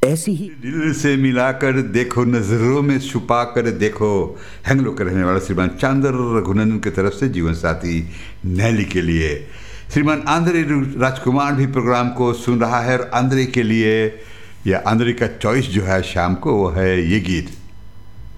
ऐसी ही दिल से मिलाकर देखो, नजरों में छुपा कर देखो, हैंगलो के रहने वाला श्रीमान चांदर रघुनंदन की तरफ से जीवन साथी नैली के लिए। श्रीमान आंद्रे राजकुमार भी प्रोग्राम को सुन रहा है और आंद्रे के लिए या आंद्रे का चॉइस जो है शाम को वो है ये गीत।